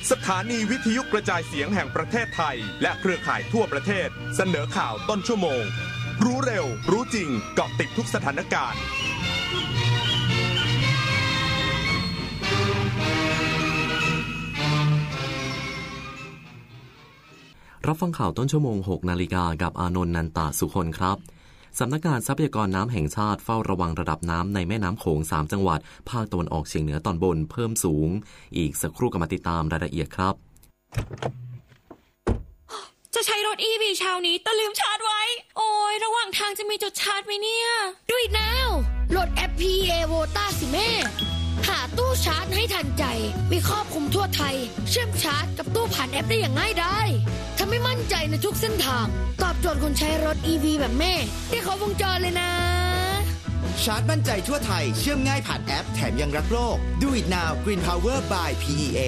สถานีวิทยุกระจายเสียงแห่งประเทศไทยและเครือข่ายทั่วประเทศเสนอข่าวต้นชั่วโมงรู้เร็วรู้จริงเกาะติดทุกสถานการณ์รับฟังข่าวต้นชั่วโมง 6 นาฬิกากับอานนท์ นันตะสุคนครับสำนักงานทรัพยากรน้ำแห่งชาติเฝ้าระวังระดับน้ำในแม่น้ำโขง3จังหวัดภาคตะวันออกเฉียงเหนือตอนบนเพิ่มสูงอีกสักครู่กลับมาติดตามรายละเอียดครับจะใช้รถ EV เช้านี้แต่ลืมชาร์จไว้โอ้ยระหว่างทางจะมีจุดชาร์จไหมเนี่ยดูอีกแล้วโหลดแอป PA Vota สิแม่หาตู้ชาร์จให้ทันใจมีครอบคลุมทั่วไทยเชื่อมชาร์จกับตู้ผ่านแอปได้อย่างง่ายดายทำให้มั่นใจในทุกเส้นทางตอบโจทย์คนใช้รถ EV แบบแม่ได้ครบวงจรเลยนะชาร์จมั่นใจทั่วไทยเชื่อมง่ายผ่านแอปแถมยังรักโลก Do it now Green Power by PEA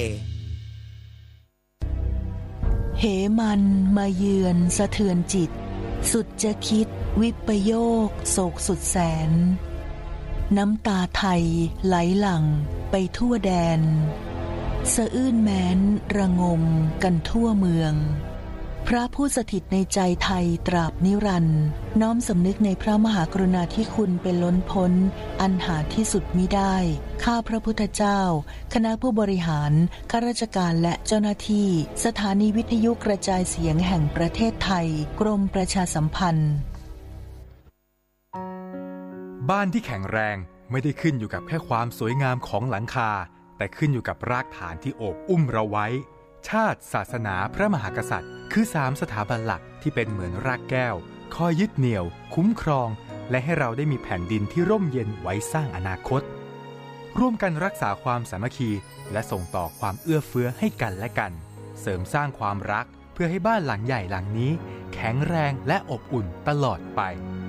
เหมันมาเยือนสะเทือนจิตสุดจะคิดวิปโยคโศกสุดแสนน้ำตาไทยไหลหลั่งไปทั่วแดนสะอื้นแม้นระงมกันทั่วเมืองพระผู้สถิตในใจไทยตราบนิรันดร์น้อมสำนึกในพระมหากรุณาธิคุณเป็นล้นพ้นอันหาที่สุดมิได้ข้าพระพุทธเจ้าคณะผู้บริหารข้าราชการและเจ้าหน้าที่สถานีวิทยุกระจายเสียงแห่งประเทศไทยกรมประชาสัมพันธ์บ้านที่แข็งแรงไม่ได้ขึ้นอยู่กับแค่ความสวยงามของหลังคาแต่ขึ้นอยู่กับรากฐานที่โอบอุ้มเราไว้ชาติศาสนาพระมหากษัตริย์คือ3สถาบันหลักที่เป็นเหมือนรากแก้วคอยยึดเหนี่ยวคุ้มครองและให้เราได้มีแผ่นดินที่ร่มเย็นไว้สร้างอนาคตร่วมกันรักษาความสามัคคีและส่งต่อความเอื้อเฟื้อให้กันและกันเสริมสร้างความรักเพื่อให้บ้านหลังใหญ่หลังนี้แข็งแรงและอบอุ่นตลอดไป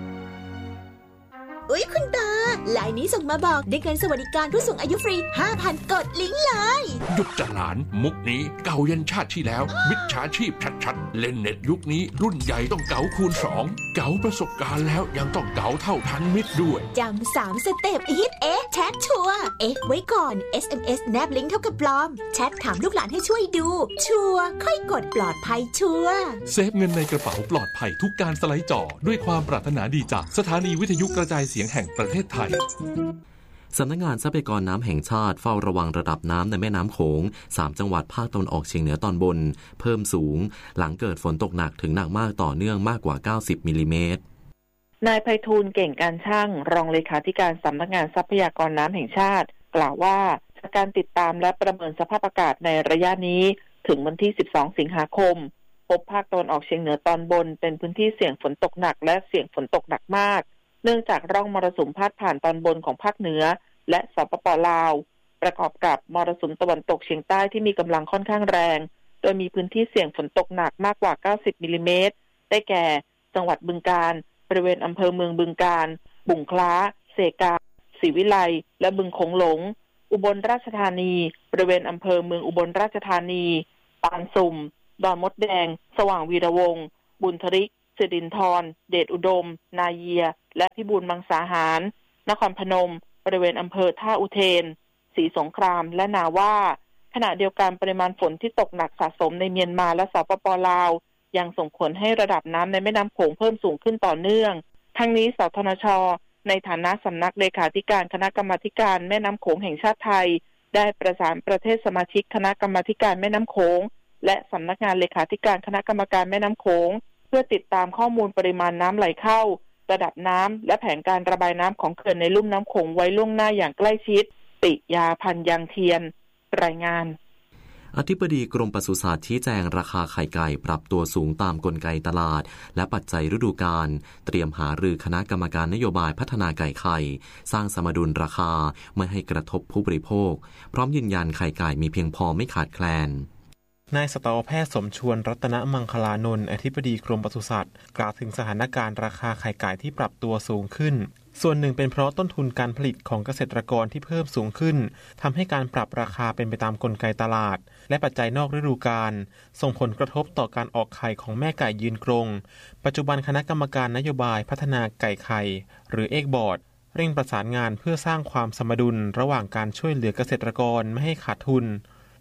อุ๊ยคุณตาไลน์นี้ส่งมาบอกได้เงินสวัสดิการผู้สูงอายุฟรี 5,000 กดลิงก์เลยหยุดจะหลานมุกนี้เก่ายันชาติที่แล้วมิจฉาชีพชัดๆเล่นเน็ตยุคนี้รุ่นใหญ่ต้องเก๋าคูณ2เก๋าประสบการณ์แล้วยังต้องเก๋าเท่าทันมิตรด้วยจำ3 สเต็ปฮิตแชทชัวร์ไว้ก่อน SMS แนบลิงก์เท่ากับปลอมแชทถามลูกหลานให้ช่วยดูชัวร์ค่อยกดปลอดภัยชัวร์เซฟเงินในกระเป๋าปลอดภัยทุกการสไลด์จอด้วยความปรารถนาดีจากสถานีวิทยุกระจายเสียงแห่งประเทศไทยสำนักงานทรัพยากรน้ำแห่งชาติเฝ้าระวังระดับน้ำในแม่น้ำโขง3จังหวัดภาคตะวันออกเฉียงเหนือตอนบนเพิ่มสูงหลังเกิดฝนตกหนักถึงหนักมากต่อเนื่องมากกว่า90มิลลิเมตรนายไพฑูรย์เก่งการช่างรองเลขาธิการสำนักงานทรัพยากรน้ำแห่งชาติกล่าวว่าจากการติดตามและประเมินสภาพอากาศในระยะนี้ถึงวันที่12สิงหาคมพบภาคตะวันออกเฉียงเหนือตอนบนเป็นพื้นที่เสี่ยงฝนตกหนักและเสี่ยงฝนตกหนักมากเนื่องจากร่องมรสุมพาดผ่านตอนบนของภาคเหนือและสปป.ลาวประกอบกับมรสุมตะวันตกเฉียงใต้ที่มีกำลังค่อนข้างแรงโดยมีพื้นที่เสี่ยงฝนตกหนักมากกว่า90มิลลิเมตรได้แก่จังหวัดบึงกาฬบริเวณอำเภอเมืองบึงกาฬบุ่งคล้าเสกาศรีวิไลและบึงโขงหลงอุบลราชธานีบริเวณอำเภอเมืองอุบลราชธานีปานสุ่มดอนมดแดงสว่างวีระวงศ์บุญทริกสิรินธรเดชอุดมนาเยียและพิบูลมังสาหารนครพนมบริเวณอำเภอท่าอุเทนศรีสงครามและนาว่าขณะเดียวกันปริมาณฝนที่ตกหนักสะสมในเมียนมาและสปป.ลาวยังส่งผลให้ระดับน้ำในแม่น้ำโขงเพิ่มสูงขึ้นต่อเนื่องทั้งนี้สทนช.ในฐานะสำนักเลขาธิการคณะกรรมาธิการแม่น้ำโขงแห่งชาติไทยได้ประสานประเทศสมาชิกคณะกรรมาธิการแม่น้ำโขงและสำนักงานเลขาธิการคณะกรรมการแม่น้ำโขงเพื่อติดตามข้อมูลปริมาณน้ำไหลเข้าระดับน้ำและแผนการระบายน้ำของเขื่อนในลุ่มน้ำโขงไว้ล่วงหน้าอย่างใกล้ชิดปิยาพันธ์ยังเทียนรายงานอธิบดีกรมปศุสัตว์ชี้แจงราคาไข่ไก่ปรับตัวสูงตามกลไกตลาดและปัจจัยฤดูกาลเตรียมหารือคณะกรรมการนโยบายพัฒนาไก่ไข่สร้างสมดุลราคาไม่ให้กระทบผู้บริโภคพร้อมยืนยันไข่ไก่มีเพียงพอไม่ขาดแคลนนายสัตวแพทย์สมชวนรัตนมังคลานนท์อธิบดีกรมปศุสัตว์กล่าวถึงสถานการณ์ราคาไข่ไก่ที่ปรับตัวสูงขึ้นส่วนหนึ่งเป็นเพราะต้นทุนการผลิตของเกษตรกรที่เพิ่มสูงขึ้นทำให้การปรับราคาเป็นไปตามกลไกตลาดและปัจจัยนอกฤดูกาลส่งผลกระทบต่อการออกไข่ของแม่ไก่ยืนกรงปัจจุบันคณะกรรมการนโยบายพัฒนาไก่ไข่หรือเอกบอร์ดเร่งประสานงานเพื่อสร้างความสมดุลระหว่างการช่วยเหลือเกษตรกรไม่ให้ขาดทุน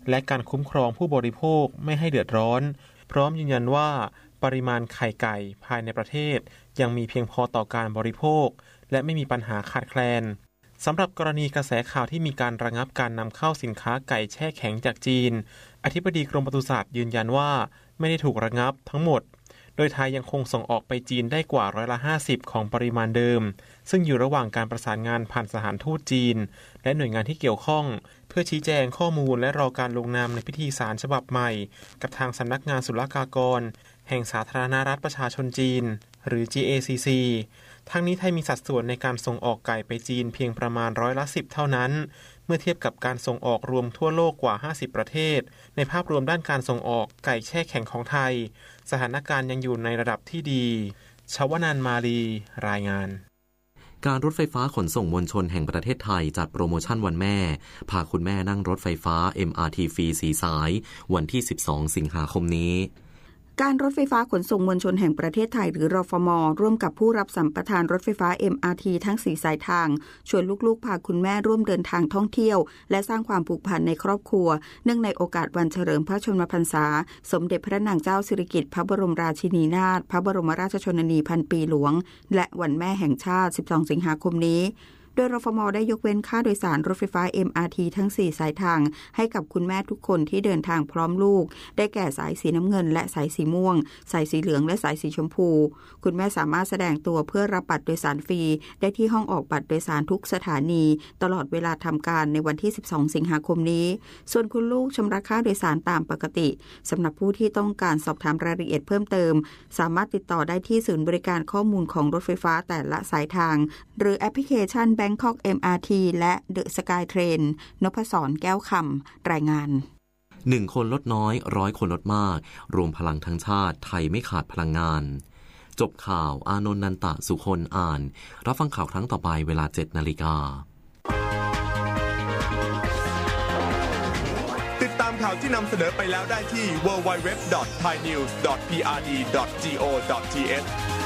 และการคุ้มครองผู้บริโภคไม่ให้เดือดร้อนพร้อมยืนยันว่าปริมาณไข่ไก่ภายในประเทศยังมีเพียงพอต่อการบริโภคและไม่มีปัญหาขาดแคลนสำหรับกรณีกระแสข่าวที่มีการระงับการนำเข้าสินค้าไก่แช่แข็งจากจีนอธิบดีกรมปศุสัตว์ยืนยันว่าไม่ได้ถูกระงับทั้งหมดโดยไทยยังคงส่งออกไปจีนได้กว่า50%ของปริมาณเดิมซึ่งอยู่ระหว่างการประสานงานผ่านสถานทูตจีนและหน่วยงานที่เกี่ยวข้องเพื่อชี้แจงข้อมูลและรอการลงนามในพิธีสารฉบับใหม่กับทางสำนักงานศุลกากรแห่งสาธารณรัฐประชาชนจีนหรือ GACC ทั้งนี้ไทยมีสัดส่วนในการส่งออกไก่ไปจีนเพียงประมาณ10%เท่านั้นเมื่อเทียบกับการส่งออกรวมทั่วโลกกว่า50ประเทศในภาพรวมด้านการส่งออกไก่แช่แข็งของไทยสถานการณ์ยังอยู่ในระดับที่ดีชวนันท์มาลีรายงานการรถไฟฟ้าขนส่งมวลชนแห่งประเทศไทยจัดโปรโมชั่นวันแม่พาคุณแม่นั่งรถไฟฟ้า MRT ฟรี4 สายวันที่12สิงหาคมนี้การรถไฟฟ้าขนส่งมวลชนแห่งประเทศไทยหรือรฟม.ร่วมกับผู้รับสัมปทานรถไฟฟ้า MRT ทั้ง4สายทางชวนลูกๆพาคุณแม่ร่วมเดินทางท่องเที่ยวและสร้างความผูกพันในครอบครัวเนื่องในโอกาสวันเฉลิมพระชนมพรรษาสมเด็จพระนางเจ้าสิริกิติ์พระบรมราชินีนาถพระบรมราชชนนีพันปีหลวงและวันแม่แห่งชาติ12สิงหาคมนี้โดยรฟม.ได้ยกเว้นค่าโดยสารรถไฟฟ้า MRT ทั้ง4สายทางให้กับคุณแม่ทุกคนที่เดินทางพร้อมลูกได้แก่สายสีน้ำเงินและสายสีม่วงสายสีเหลืองและสายสีชมพูคุณแม่สามารถแสดงตัวเพื่อรับบัตรโดยสารฟรีได้ที่ห้องออกบัตรโดยสารทุกสถานีตลอดเวลาทำการในวันที่12สิงหาคมนี้ส่วนคุณลูกชำระค่าโดยสารตามปกติสำหรับผู้ที่ต้องการสอบถามรายละเอียดเพิ่มเติมสามารถติดต่อได้ที่ศูนย์บริการข้อมูลของรถไฟฟ้าแต่ละสายทางหรือแอปพลิเคชัน Bangkok MRT และ The Sky Train นพศร แก้วคำรายงาน 1 คนลดน้อย100 คนลดมากรวมพลังทั้งชาติไทยไม่ขาดพลังงานจบข่าวอานนท์นันตะสุคนอ่านรับฟังข่าวครั้งต่อไปเวลา 7:00 น. ติดตามข่าวที่นำเสนอไปแล้วได้ที่ www.thainews.prd.go.th